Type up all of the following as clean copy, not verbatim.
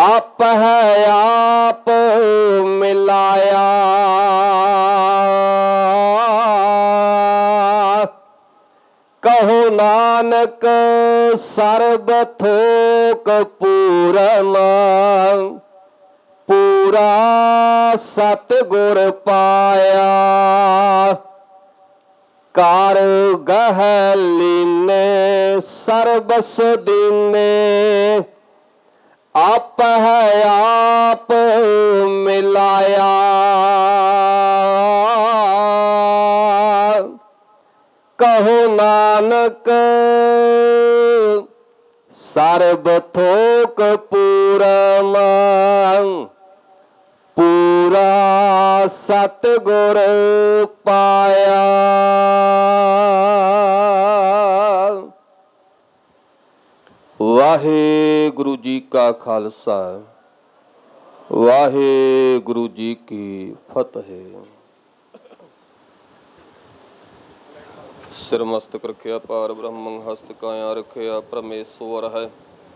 आप है आप मिलाया। कहो नानक सर्ब थोक पूरन, पूरा सतगुर पाया। कार गह लीने सर्बस दीने, आप है आप मिलाया। कहो नानक सर्ब थोक पूरन, पूरा सतगुर पाया। वाहेगुरु जी का खालसा, वाहेगुरु जी की फतेह। सिर मस्तक रखिया पार ब्रह्म, हस्त काया रखिया परमेश्वर है।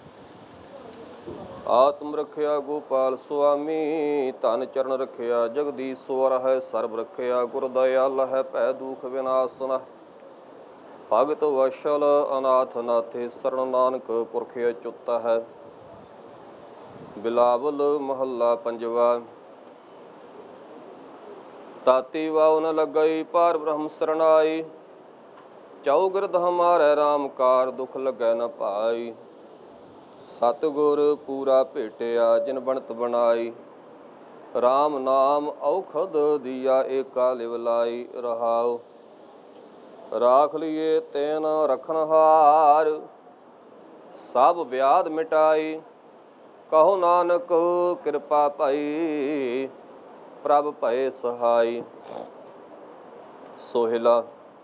आत्म रखिया गोपाल स्वामी, धन चरण रखिया जगदीश्वर है। सर्ब रखिया गुर दयाल है, भै दुख विनाशन। भगत वशल अनाथ नाथे, शरण नानक पुरख अच्युत है। बिलावल महला पंजवा। ताती वाव न लगई पार ब्रह्म शरणाई, चौगिरद हमारे राम कार दुख लगै न पाई। सतगुर पूरा भेटिया जिन बनत बनाई, राम नाम औखद दिया एका लिव लाई। रहाओ राख लिये तैन रखनहार, सब व्याध मिटाई। कहो नानक कृपा पाई, प्रभ भय सहाई। सोहिला।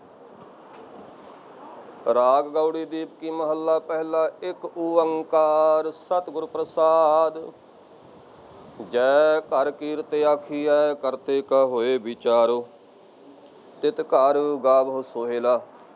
राग गौड़ी दीप की महला पहला। एक ओंकार सतगुर प्रसाद, जय कर कीरत आखिए करते का होए विचारो। तित घर गावो सोहेला,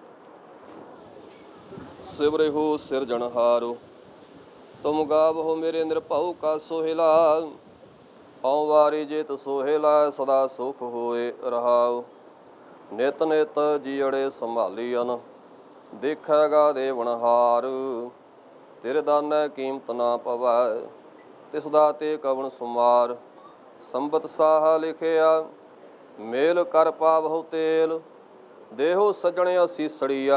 सिवरेहु सिरजनहारो। तुम गावो मेरे निरभउ का सोहेला, पौ वारी जेत सोहेला सदा सुख होए। रहाओ नित नित जियड़े संभालियन, देखैगा देवनहार। तेरे दानै कीमत ना पवै, तिस दाते कवन सुमार। संबत साहा लिखिया मेल कर पावहु तेल, देहो सजण असीसड़िया।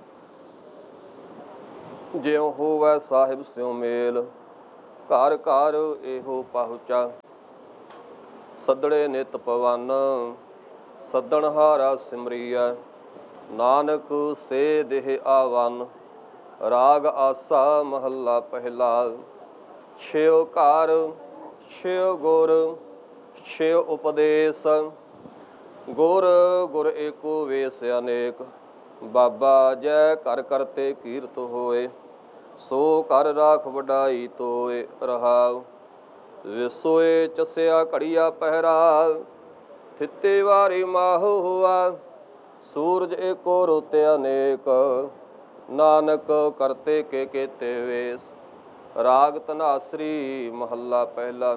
ज्यों होवै साहिब स्यों मेल, घर घर एहो पहुँचा। सदड़े नित पवन, सदनहारा सिमरिया। नानक से देह आवन, राग आसा महला पहला। छियो कार छियो गुर छियो उपदेश, गुर गुर एको वेस अनेक। बाबा जय कर करते कीरत होए, सो कर राख वडाई तोए। रहाओ विसोए चसिया घड़िया पहरा, थिते वारी माहो हुआ। सूरज एको रोते अनेक, नानक करते के केते वेश। राग धनासरी महला पहला।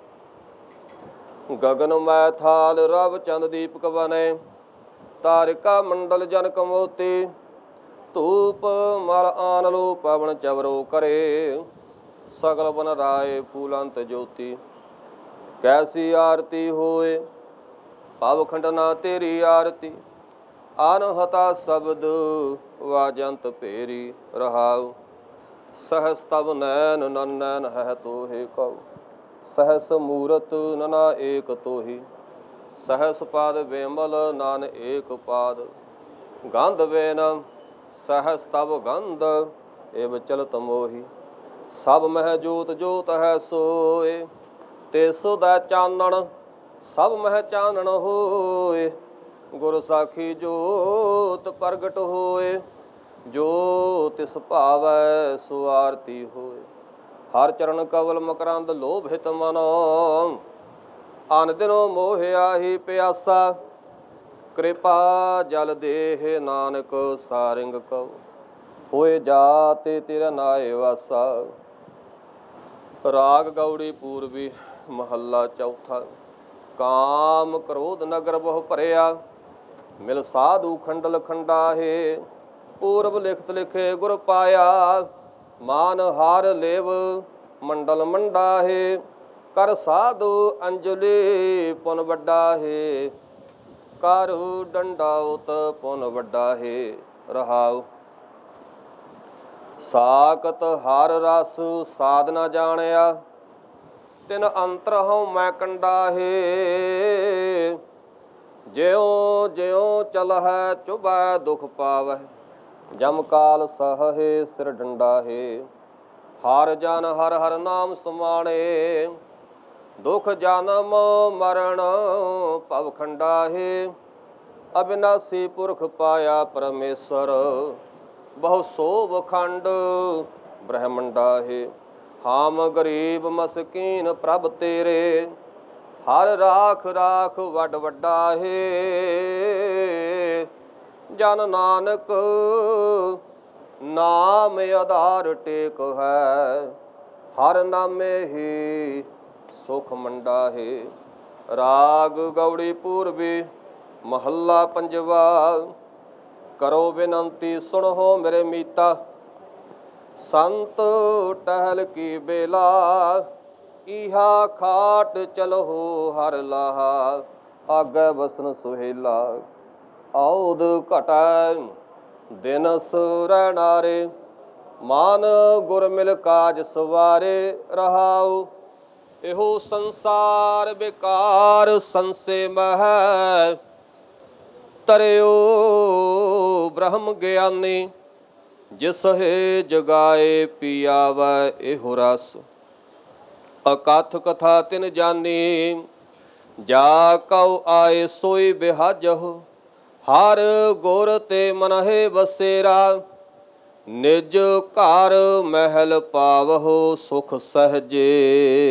गगन मै थाल रव चंद दीपक बने, तारिका मंडल जनक मोती। धूप मल आनलो पवन चवरो करे, सकल बन राय फूलंत ज्योति। कैसी आरती होए पव खंडना तेरी आरती, अनहता शब्द वाजंत पेरी। रहाओ सहस तब नैन नन नैन है तोहे कौ, सहस मूरत नना एक तोहि। सहस पाद बेमल नान एक पाद, गंध बेन सहस तब गंध एव चलत मोहि। सब मह जोत जोत है सोए, ते सुधा चानण सब मह चानण होए। गुर साखी जोत प्रगट होए, जो तिस भावै सो आरती होए। हर चरण कवल मकरंद लोभित मनो, अन दिनो मोहिया ही प्यासा। कृपा जल देह नानक सारिंग कव, होए जाते तेरा नाय वासा। ਰਾਗ ਗੌੜੀ ਪੂਰਬੀ ਮਹੱਲਾ ਚੌਥਾ। ਕਾਮ ਕ੍ਰੋਧ ਨਗਰ ਬਹੁ ਭਰਿਆ, ਮਿਲ ਸਾਧੂ ਖੰਡਲ ਖੰਡਾਹੇ। ਪੂਰਬ ਲਿਖਤ ਲਿਖੇ ਗੁਰ ਪਾਇਆ, ਮਾਨ ਹਾਰ ਲੇਵ ਮੰਡਲ ਮੰਡਾਹੇ। ਕਰ ਸਾਧੂ ਅੰਜਲੀ ਪੁਨ ਵੱਡਾ ਹੈ, ਕਰ ਡੰਡਾਉਤ ਪੁਨ ਵੱਡਾ ਹੈ। ਰਹਾਉ। ਸਾਕਤ ਹਰ ਰਸ ਸਾਧ ਨਾ ਜਾਣਿਆ, ਤਿਨ ਅੰਤਰ ਹਉ ਮੈਂ ਕੰਡਾਹੇ। ਜਿਉ ਜਿਉ ਚਲਹਿ ਚੁਭੈ ਦੁਖ ਪਾਵਹਿ, ਜਮ ਕਾਲ ਸਹਹਿ ਸਿਰ ਡੰਡਾਹੇ। ਹਰ ਜਨ ਹਰ ਹਰ ਨਾਮ ਸਮਾਣੇ, ਦੁਖ ਜਨਮ ਮਰਨ ਭਵ ਖੰਡਾਹੇ। ਅਬਿਨਾਸੀ ਪੁਰਖ ਪਾਇਆ ਪਰਮੇਸ਼ਰ, ਬਹੁ ਸੋਭ ਖੰਡ ਬ੍ਰਹਮੰਡਾਹੇ। ਹਾਮ ਗਰੀਬ ਮਸਕੀਨ ਪ੍ਰਭ ਤੇਰੇ, ਹਰ ਰਾਖ ਰਾਖ ਵੱਡ ਵੱਡਾ ਹੈ। ਜਨ ਨਾਨਕ ਨਾਮ ਆਧਾਰ ਟੇਕ ਹੈ, ਹਰ ਨਾਮੇ ਹੀ ਸੁਖ ਮੰਡਾ ਹੈ। ਰਾਗ ਗੌੜੀ ਪੂਰਬੀ ਮਹੱਲਾ ਪੰਜਵਾ। ਕਰੋ ਬੇਨੰਤੀ ਸੁਣੋ ਮੇਰੇ ਮੀਤਾ, ਸੰਤ ਟਹਿਲ ਕੀ ਬੇਲਾ। ਇਹਾ ਖਾਟ ਚਲੋ ਹਰ ਲਾਹਾ, ਆਗੇ ਬਸਨ ਸੁਹੇਲਾ। ਔਦ ਘਟੈ ਦਿਨਸ ਰਹਿਣਾਰੇ, ਮਾਨ ਗੁਰ ਮਿਲ ਕਾਜ ਸਵਾਰੇ। ਰਹਾਉ। ਇਹੋ ਸੰਸਾਰ ਬੇਕਾਰ ਸੰਸੇ ਮਹਿ, ਤਰਿਓ ਬ੍ਰਹਮ ਗਿਆਨੀ। ਜਿਸ ਹੈ ਜਗਾਏ ਪੀਆਵੈ ਇਹੋ ਰਸ, ਅਕਥ ਕਥਾ ਤਿਨ ਜਾਨੀ। ਜਾ ਕਉ ਆਏ ਸੋਈ ਬਿਹਾਜਹੁ, ਹਰ ਗੁਰ ਤੇ ਮਨਹਿ ਵਸੇਰਾ। ਨਿਜ ਘਰ ਮਹਿਲ ਪਾਵਹੁ ਸੁਖ ਸਹਜੇ।